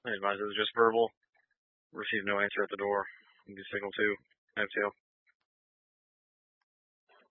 I advise it was just verbal. Received no answer at the door. You signal 2. FTL.